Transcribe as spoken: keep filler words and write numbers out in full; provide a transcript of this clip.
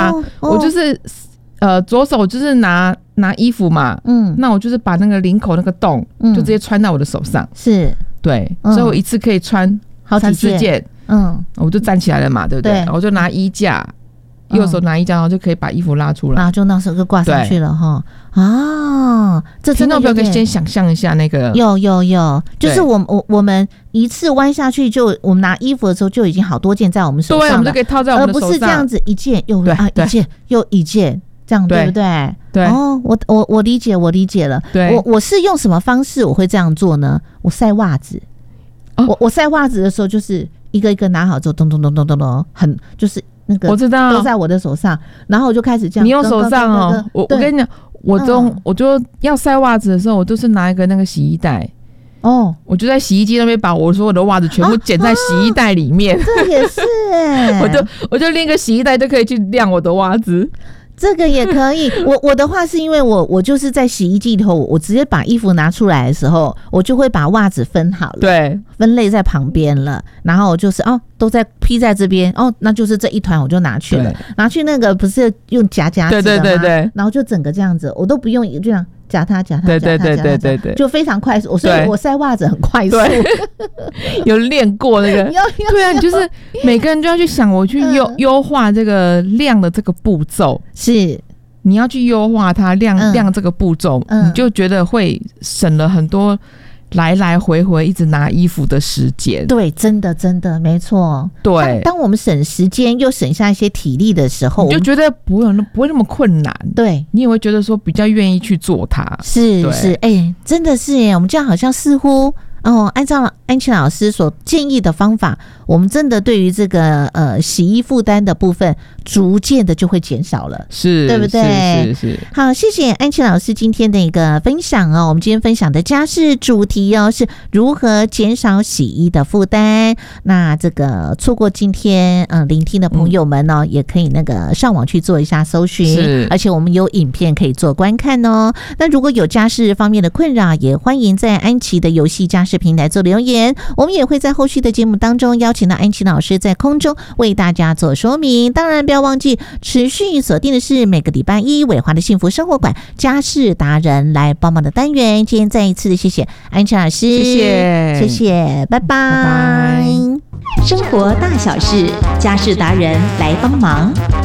嘛，哦、我就是呃左手就是拿拿衣服嘛，嗯，那我就是把那个领口那个洞，嗯、就直接穿在我的手上， 是， 对，嗯、所以我一次可以穿三四件，嗯，我就站起来了嘛，对不对？对我就拿衣架。右手拿衣架，然后就可以把衣服拉出来， 然后就那时候就挂上去了哈。啊，这真的有点。先想象一下那个， 有有有，就是我我我们一次弯下去就，我们拿衣服的时候就已经好多件在我们手上了， 对，我们就可以套在我们的手上， 而不是这样子一件又啊一件又一件，这样对不对？ 对。 哦，我我我理解，我理解了。 对， 我我是用什么方式我会这样做呢？我晒袜子。哦、我我晒袜子的时候，就是一个一个拿好之后，咚咚咚咚咚咚，很就是。那个我知道都在我的手上，然后我就开始这样。 你用手上哦，我我跟你讲，我就、嗯、我就要晒袜子的时候，我就是拿一个那个洗衣袋哦，我就在洗衣机那边把我所有的袜子全部剪在洗衣袋里面。 啊啊、这也是哎、欸， 我就我就拎个洗衣袋就可以去晾我的袜子。 这个也可以，我我的话是因为我我就是在洗衣机里头，我直接把衣服拿出来的时候，我就会把袜子分好了， 对， 分类在旁边了，然后就是哦都在披在这边，哦那就是这一团我就拿去了，拿去那个不是用夹夹子的吗？ 对对对对， 然后就整个这样子，我都不用这样夹它夹它， 对对对对对对， 就非常快速，所以我晒袜子很快速， 有练过那个，对啊，你就是每个人就要去想，我去优优化这个晾的这个步骤。 是， 你要去优化它晾晾、嗯、这个步骤、嗯，你就觉得会省了很多来来回回一直拿衣服的时间。 对，真的真的没错。 对， 当我们省时间又省下一些体力的时候， 你就觉得不会不会那么困难。 对， 你也会觉得说比较愿意去做它。 是是，哎、欸，真的是耶，我们这样好像似乎。哦，按照安琪老师所建议的方法，我们真的对于这个呃洗衣负担的部分，逐渐的就会减少了， 是， 对不对？ 是是是。 好，谢谢安琪老师今天的一个分享哦。我们今天分享的家事主题哦，是如何减少洗衣的负担。那这个错过今天呃聆听的朋友们呢、哦嗯，也可以那个上网去做一下搜寻， 是， 而且我们有影片可以做观看哦。那如果有家事方面的困扰，也欢迎在安琪的游戏家事平台做留言，我们也会在后续的节目当中邀请到安琪老师在空中为大家做说明。当然不要忘记持续锁定的是每个礼拜一伟华的幸福生活馆家事达人来帮忙的单元。今天再一次的谢谢安琪老师， 谢谢谢谢，拜拜拜拜。 生活大小事，家事达人来帮忙。